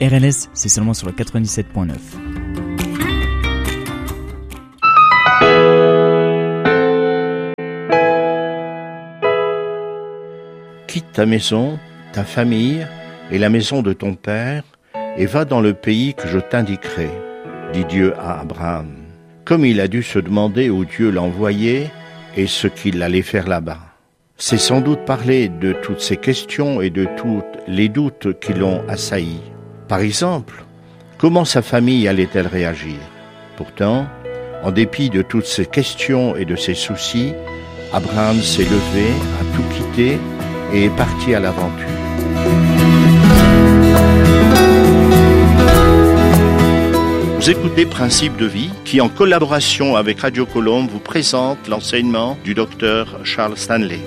RLS, c'est seulement sur le 97.9. Quitte ta maison, ta famille et la maison de ton père, et va dans le pays que je t'indiquerai, dit Dieu à Abraham. Comme il a dû se demander où Dieu l'envoyait et ce qu'il allait faire là-bas. C'est sans doute parler de toutes ces questions et de tous les doutes qui l'ont assailli. Par exemple, comment sa famille allait-elle réagir? Pourtant, en dépit de toutes ces questions et de ces soucis, Abraham s'est levé, a tout quitté et est parti à l'aventure. Vous écoutez Principes de vie, qui en collaboration avec Radio Colombe vous présente l'enseignement du docteur Charles Stanley.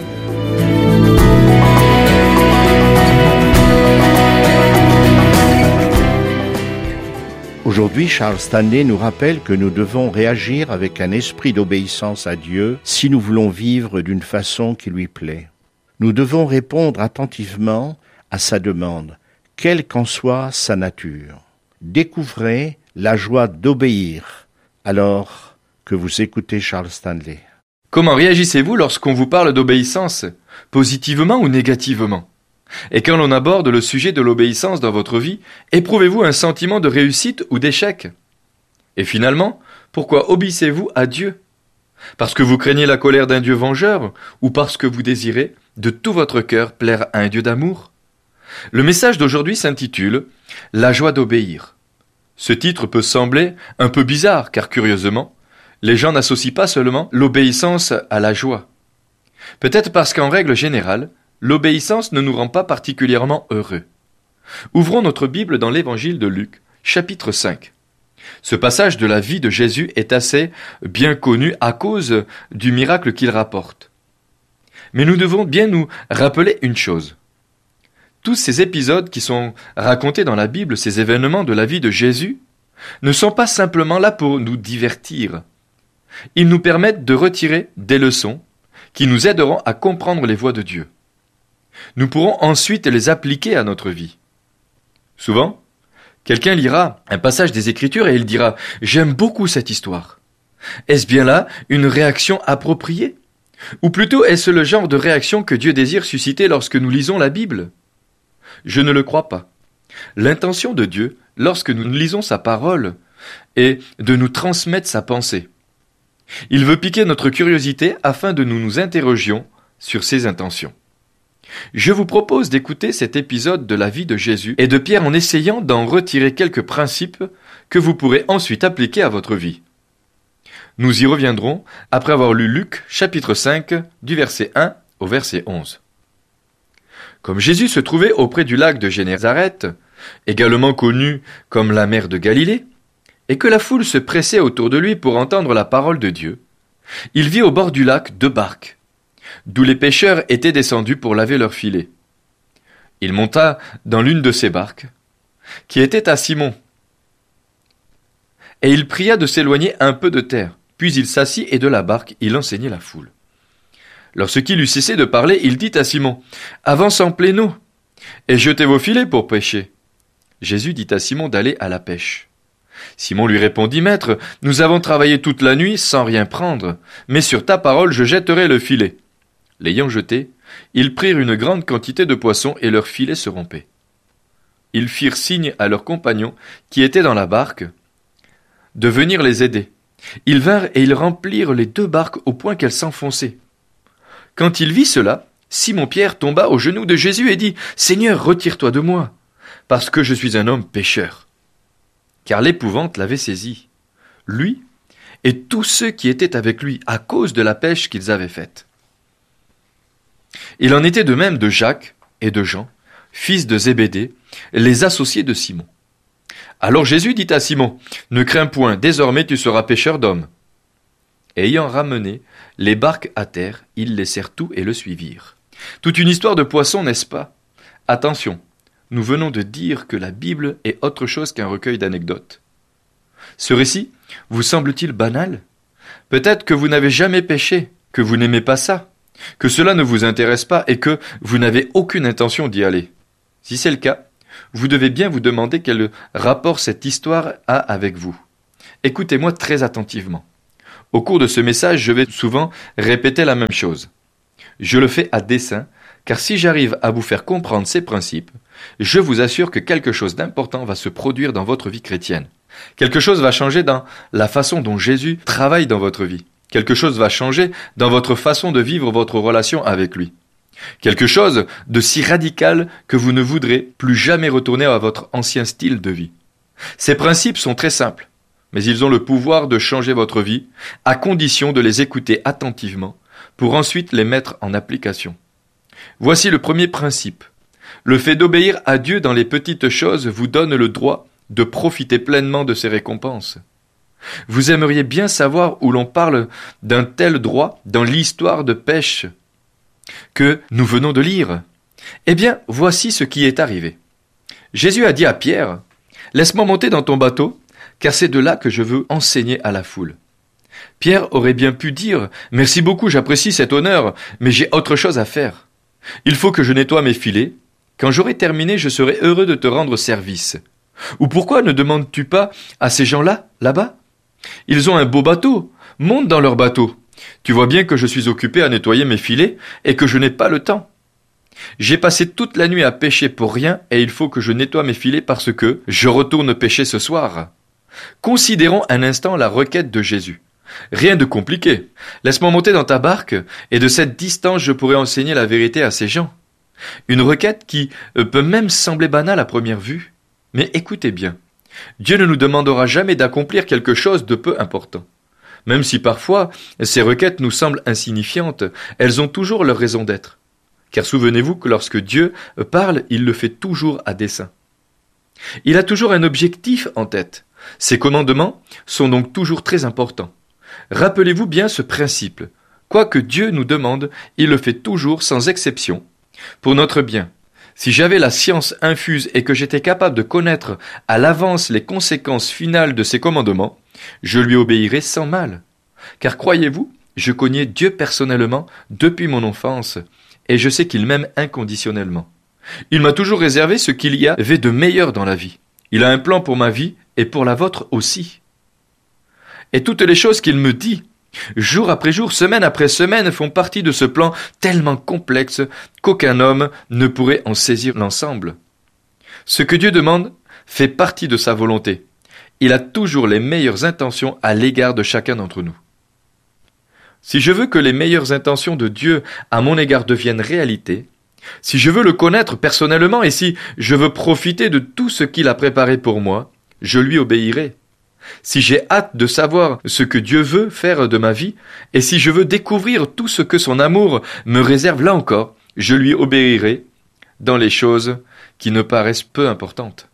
Aujourd'hui, Charles Stanley nous rappelle que nous devons réagir avec un esprit d'obéissance à Dieu si nous voulons vivre d'une façon qui lui plaît. Nous devons répondre attentivement à sa demande, quelle qu'en soit sa nature. Découvrez la joie d'obéir, alors que vous écoutez Charles Stanley. Comment réagissez-vous lorsqu'on vous parle d'obéissance, positivement ou négativement? Et quand l'on aborde le sujet de l'obéissance dans votre vie, éprouvez-vous un sentiment de réussite ou d'échec? Et finalement, pourquoi obéissez-vous à Dieu? Parce que vous craignez la colère d'un Dieu vengeur ou parce que vous désirez de tout votre cœur plaire à un Dieu d'amour? Le message d'aujourd'hui s'intitule « La joie d'obéir ». Ce titre peut sembler un peu bizarre car curieusement, les gens n'associent pas seulement l'obéissance à la joie. Peut-être parce qu'en règle générale, l'obéissance ne nous rend pas particulièrement heureux. Ouvrons notre Bible dans l'évangile de Luc, chapitre 5. Ce passage de la vie de Jésus est assez bien connu à cause du miracle qu'il rapporte. Mais nous devons bien nous rappeler une chose. Tous ces épisodes qui sont racontés dans la Bible, ces événements de la vie de Jésus, ne sont pas simplement là pour nous divertir. Ils nous permettent de retirer des leçons qui nous aideront à comprendre les voies de Dieu. Nous pourrons ensuite les appliquer à notre vie. Souvent, quelqu'un lira un passage des Écritures et il dira « J'aime beaucoup cette histoire ». Est-ce bien là une réaction appropriée? Ou plutôt est-ce le genre de réaction que Dieu désire susciter lorsque nous lisons la Bible? Je ne le crois pas. L'intention de Dieu, lorsque nous lisons sa parole, est de nous transmettre sa pensée. Il veut piquer notre curiosité afin de nous interrogions sur ses intentions. Je vous propose d'écouter cet épisode de la vie de Jésus et de Pierre en essayant d'en retirer quelques principes que vous pourrez ensuite appliquer à votre vie. Nous y reviendrons après avoir lu Luc, chapitre 5, du verset 1 au verset 11. Comme Jésus se trouvait auprès du lac de Génézareth, également connu comme la mer de Galilée, et que la foule se pressait autour de lui pour entendre la parole de Dieu, il vit au bord du lac 2 barques, d'où les pêcheurs étaient descendus pour laver leurs filets. Il monta dans l'une de ces barques, qui était à Simon, et il pria de s'éloigner un peu de terre, puis il s'assit et de la barque il enseignait la foule. Lorsqu'il eut cessé de parler, il dit à Simon, « Avance en pleine eau, et jetez vos filets pour pêcher. » Jésus dit à Simon d'aller à la pêche. Simon lui répondit, « Maître, nous avons travaillé toute la nuit sans rien prendre, mais sur ta parole je jetterai le filet. » L'ayant jeté, ils prirent une grande quantité de poissons et leur filet se rompait. Ils firent signe à leurs compagnons qui étaient dans la barque de venir les aider. Ils vinrent et ils remplirent les 2 barques au point qu'elles s'enfonçaient. Quand il vit cela, Simon-Pierre tomba aux genoux de Jésus et dit « Seigneur, retire-toi de moi, parce que je suis un homme pécheur. » Car l'épouvante l'avait saisi, lui et tous ceux qui étaient avec lui, à cause de la pêche qu'ils avaient faite. Il en était de même de Jacques et de Jean, fils de Zébédée, les associés de Simon. Alors Jésus dit à Simon, « Ne crains point, désormais tu seras pêcheur d'hommes. » Ayant ramené les barques à terre, ils laissèrent tout et le suivirent. Toute une histoire de poissons, n'est-ce pas? Attention, nous venons de dire que la Bible est autre chose qu'un recueil d'anecdotes. Ce récit vous semble-t-il banal? Peut-être que vous n'avez jamais pêché, que vous n'aimez pas ça, que cela ne vous intéresse pas et que vous n'avez aucune intention d'y aller. Si c'est le cas, vous devez bien vous demander quel rapport cette histoire a avec vous. Écoutez-moi très attentivement. Au cours de ce message, je vais souvent répéter la même chose. Je le fais à dessein, car si j'arrive à vous faire comprendre ces principes, je vous assure que quelque chose d'important va se produire dans votre vie chrétienne. Quelque chose va changer dans la façon dont Jésus travaille dans votre vie. Quelque chose va changer dans votre façon de vivre votre relation avec lui. Quelque chose de si radical que vous ne voudrez plus jamais retourner à votre ancien style de vie. Ces principes sont très simples, mais ils ont le pouvoir de changer votre vie, à condition de les écouter attentivement, pour ensuite les mettre en application. Voici le premier principe. Le fait d'obéir à Dieu dans les petites choses vous donne le droit de profiter pleinement de ses récompenses. Vous aimeriez bien savoir où l'on parle d'un tel droit dans l'histoire de pêche que nous venons de lire. Eh bien, voici ce qui est arrivé. Jésus a dit à Pierre, « Laisse-moi monter dans ton bateau, car c'est de là que je veux enseigner à la foule. » Pierre aurait bien pu dire, « Merci beaucoup, j'apprécie cet honneur, mais j'ai autre chose à faire. Il faut que je nettoie mes filets. Quand j'aurai terminé, je serai heureux de te rendre service. » Ou pourquoi ne demandes-tu pas à ces gens-là, là-bas? Ils ont un beau bateau, monte dans leur bateau. Tu vois bien que je suis occupé à nettoyer mes filets et que je n'ai pas le temps. J'ai passé toute la nuit à pêcher pour rien et il faut que je nettoie mes filets parce que je retourne pêcher ce soir. Considérons un instant la requête de Jésus. Rien de compliqué. Laisse-moi monter dans ta barque et de cette distance je pourrai enseigner la vérité à ces gens. Une requête qui peut même sembler banale à première vue. Mais écoutez bien, Dieu ne nous demandera jamais d'accomplir quelque chose de peu important. Même si parfois ces requêtes nous semblent insignifiantes, elles ont toujours leur raison d'être. Car souvenez-vous que lorsque Dieu parle, il le fait toujours à dessein. Il a toujours un objectif en tête. Ses commandements sont donc toujours très importants. Rappelez-vous bien ce principe. Quoi que Dieu nous demande, il le fait toujours sans exception, pour notre bien. Si j'avais la science infuse et que j'étais capable de connaître à l'avance les conséquences finales de ses commandements, je lui obéirais sans mal. Car croyez-vous, je connais Dieu personnellement depuis mon enfance, et je sais qu'il m'aime inconditionnellement. Il m'a toujours réservé ce qu'il y avait de meilleur dans la vie. Il a un plan pour ma vie et pour la vôtre aussi. Et toutes les choses qu'il me dit, jour après jour, semaine après semaine, font partie de ce plan tellement complexe qu'aucun homme ne pourrait en saisir l'ensemble. Ce que Dieu demande fait partie de sa volonté. Il a toujours les meilleures intentions à l'égard de chacun d'entre nous. Si je veux que les meilleures intentions de Dieu à mon égard deviennent réalité, si je veux le connaître personnellement et si je veux profiter de tout ce qu'il a préparé pour moi, je lui obéirai. Si j'ai hâte de savoir ce que Dieu veut faire de ma vie, et si je veux découvrir tout ce que son amour me réserve là encore, je lui obéirai dans les choses qui ne paraissent peu importantes.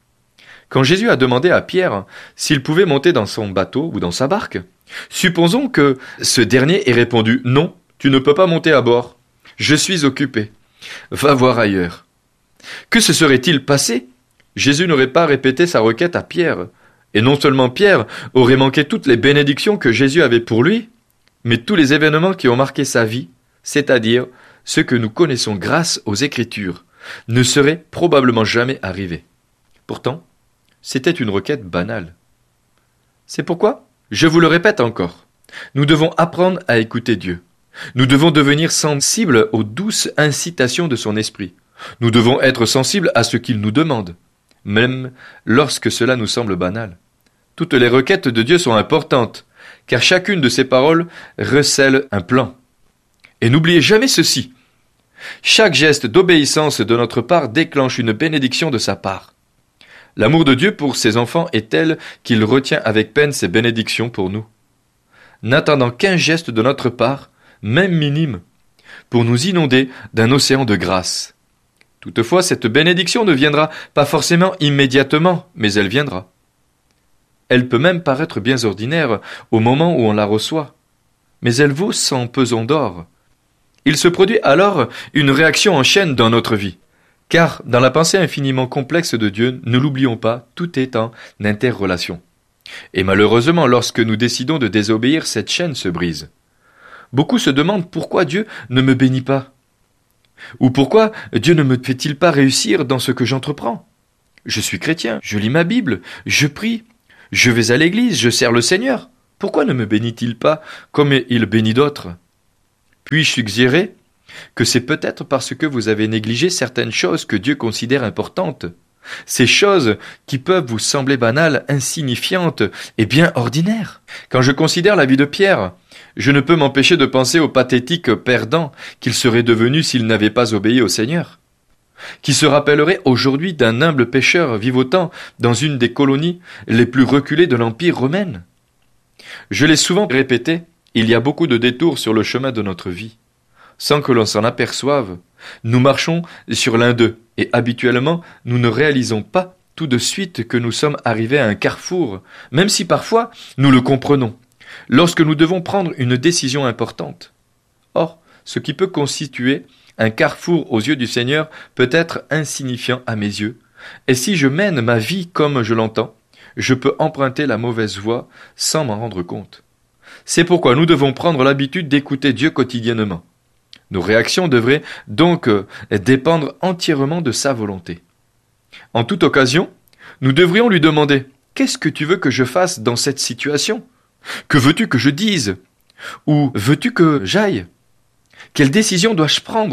Quand Jésus a demandé à Pierre s'il pouvait monter dans son bateau ou dans sa barque, supposons que ce dernier ait répondu « Non, tu ne peux pas monter à bord. Je suis occupé. Va voir ailleurs. » Que se serait-il passé? Jésus n'aurait pas répété sa requête à Pierre. Et non seulement Pierre aurait manqué toutes les bénédictions que Jésus avait pour lui, mais tous les événements qui ont marqué sa vie, c'est-à-dire ceux que nous connaissons grâce aux Écritures, ne seraient probablement jamais arrivés. Pourtant, c'était une requête banale. C'est pourquoi, je vous le répète encore, nous devons apprendre à écouter Dieu. Nous devons devenir sensibles aux douces incitations de son esprit. Nous devons être sensibles à ce qu'il nous demande, même lorsque cela nous semble banal. Toutes les requêtes de Dieu sont importantes, car chacune de ses paroles recèle un plan. Et n'oubliez jamais ceci. Chaque geste d'obéissance de notre part déclenche une bénédiction de sa part. L'amour de Dieu pour ses enfants est tel qu'il retient avec peine ses bénédictions pour nous, n'attendant qu'un geste de notre part, même minime, pour nous inonder d'un océan de grâce. Toutefois, cette bénédiction ne viendra pas forcément immédiatement, mais elle viendra. Elle peut même paraître bien ordinaire au moment où on la reçoit, mais elle vaut 100 pesons d'or. Il se produit alors une réaction en chaîne dans notre vie, car dans la pensée infiniment complexe de Dieu, ne l'oublions pas, tout est en interrelation. Et malheureusement, lorsque nous décidons de désobéir, cette chaîne se brise. Beaucoup se demandent pourquoi Dieu ne me bénit pas. Ou pourquoi Dieu ne me fait-il pas réussir dans ce que j'entreprends? Je suis chrétien, je lis ma Bible, je prie, je vais à l'église, je sers le Seigneur. Pourquoi ne me bénit-il pas comme il bénit d'autres? Puis-je suggérer que c'est peut-être parce que vous avez négligé certaines choses que Dieu considère importantes. Ces choses qui peuvent vous sembler banales, insignifiantes et bien ordinaires. Quand je considère la vie de Pierre, je ne peux m'empêcher de penser au pathétique perdant qu'il serait devenu s'il n'avait pas obéi au Seigneur. Qui se rappellerait aujourd'hui d'un humble pêcheur vivotant dans une des colonies les plus reculées de l'Empire romain. Je l'ai souvent répété, il y a beaucoup de détours sur le chemin de notre vie. Sans que l'on s'en aperçoive, nous marchons sur l'un d'eux, et habituellement, nous ne réalisons pas tout de suite que nous sommes arrivés à un carrefour, même si parfois nous le comprenons, lorsque nous devons prendre une décision importante. Or, ce qui peut constituer un carrefour aux yeux du Seigneur peut être insignifiant à mes yeux, et si je mène ma vie comme je l'entends, je peux emprunter la mauvaise voie sans m'en rendre compte. C'est pourquoi nous devons prendre l'habitude d'écouter Dieu quotidiennement. Nos réactions devraient donc dépendre entièrement de sa volonté. En toute occasion, nous devrions lui demander « Qu'est-ce que tu veux que je fasse dans cette situation? Que veux-tu que je dise? Où veux-tu que j'aille? Quelle décision dois-je prendre ?»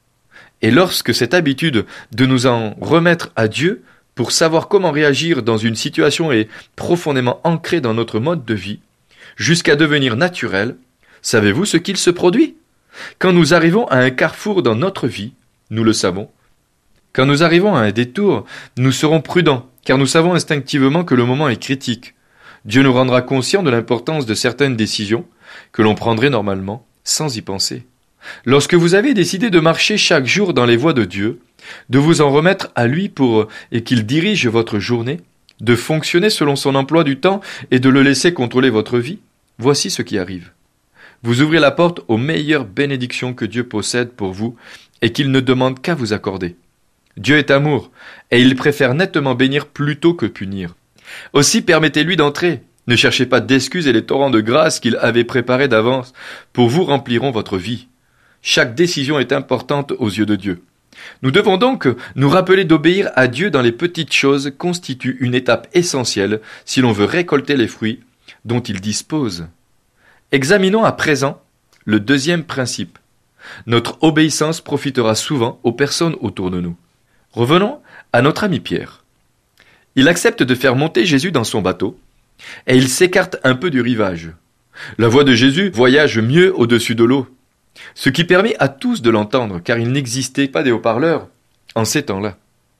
Et lorsque cette habitude de nous en remettre à Dieu pour savoir comment réagir dans une situation est profondément ancrée dans notre mode de vie, jusqu'à devenir naturelle, savez-vous ce qu'il se produit? Quand nous arrivons à un carrefour dans notre vie, nous le savons. Quand nous arrivons à un détour, nous serons prudents, car nous savons instinctivement que le moment est critique. Dieu nous rendra conscients de l'importance de certaines décisions que l'on prendrait normalement, sans y penser. Lorsque vous avez décidé de marcher chaque jour dans les voies de Dieu, de vous en remettre à lui et qu'il dirige votre journée, de fonctionner selon son emploi du temps et de le laisser contrôler votre vie, voici ce qui arrive. Vous ouvrez la porte aux meilleures bénédictions que Dieu possède pour vous et qu'il ne demande qu'à vous accorder. Dieu est amour, et il préfère nettement bénir plutôt que punir. Aussi permettez-lui d'entrer. Ne cherchez pas d'excuses et les torrents de grâce qu'il avait préparés d'avance pour vous rempliront votre vie. Chaque décision est importante aux yeux de Dieu. Nous devons donc nous rappeler d'obéir à Dieu dans les petites choses constitue une étape essentielle si l'on veut récolter les fruits dont il dispose. Examinons à présent le deuxième principe. Notre obéissance profitera souvent aux personnes autour de nous. Revenons à notre ami Pierre. Il accepte de faire monter Jésus dans son bateau et il s'écarte un peu du rivage. La voix de Jésus voyage mieux au-dessus de l'eau, ce qui permet à tous de l'entendre car il n'existait pas des haut-parleurs en ces temps-là.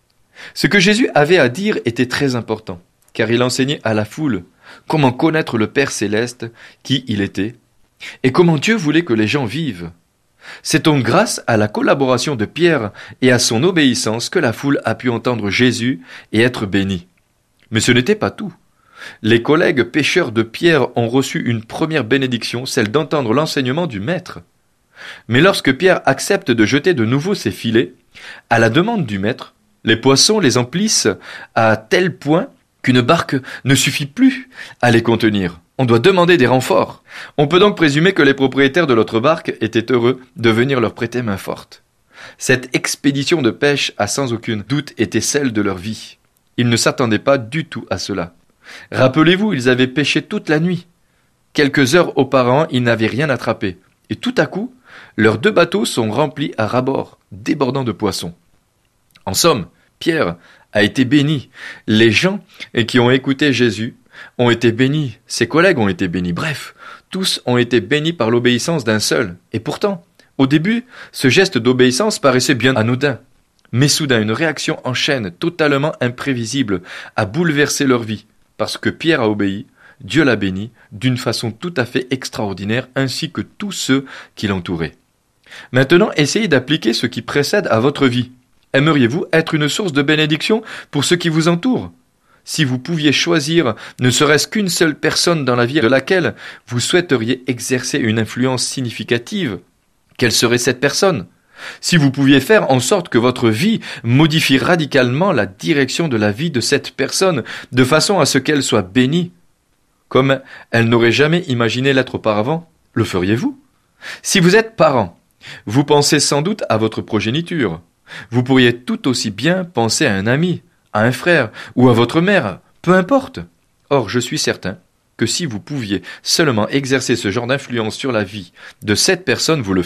Ce que Jésus avait à dire était très important car il enseignait à la foule comment connaître le Père céleste, qui il était, et comment Dieu voulait que les gens vivent. C'est donc grâce à la collaboration de Pierre et à son obéissance que la foule a pu entendre Jésus et être bénie. Mais ce n'était pas tout. Les collègues pêcheurs de Pierre ont reçu une première bénédiction, celle d'entendre l'enseignement du Maître. Mais lorsque Pierre accepte de jeter de nouveau ses filets, à la demande du Maître, les poissons les emplissent à tel point qu'une barque ne suffit plus à les contenir. On doit demander des renforts. On peut donc présumer que les propriétaires de l'autre barque étaient heureux de venir leur prêter main forte. Cette expédition de pêche a sans aucun doute été celle de leur vie. Ils ne s'attendaient pas du tout à cela. Rappelez-vous, ils avaient pêché toute la nuit. Quelques heures auparavant, ils n'avaient rien attrapé. Et tout à coup, leurs 2 bateaux sont remplis à ras-bord, débordant de poissons. En somme, Pierre a été béni. Les gens qui ont écouté Jésus ont été bénis. Ses collègues ont été bénis. Bref, tous ont été bénis par l'obéissance d'un seul. Et pourtant, au début, ce geste d'obéissance paraissait bien anodin. Mais soudain, une réaction en chaîne totalement imprévisible a bouleversé leur vie. Parce que Pierre a obéi, Dieu l'a béni d'une façon tout à fait extraordinaire, ainsi que tous ceux qui l'entouraient. Maintenant, essayez d'appliquer ce qui précède à votre vie. Aimeriez-vous être une source de bénédiction pour ceux qui vous entourent? Si vous pouviez choisir ne serait-ce qu'une seule personne dans la vie de laquelle vous souhaiteriez exercer une influence significative, quelle serait cette personne? Si vous pouviez faire en sorte que votre vie modifie radicalement la direction de la vie de cette personne, de façon à ce qu'elle soit bénie, comme elle n'aurait jamais imaginé l'être auparavant, le feriez-vous? Si vous êtes parent Vous pensez sans doute à votre progéniture. Vous pourriez tout aussi bien penser à un ami, à un frère ou à votre mère, peu importe. Or, je suis certain que si vous pouviez seulement exercer ce genre d'influence sur la vie de cette personne, vous le